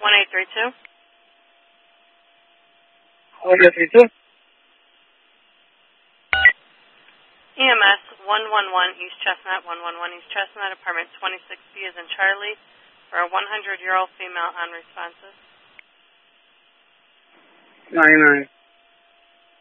1832. 1832. EMS 111 East Chestnut, 111 East Chestnut, apartment 26B is in Charlie, for a 100-year-old female unresponsive. 99.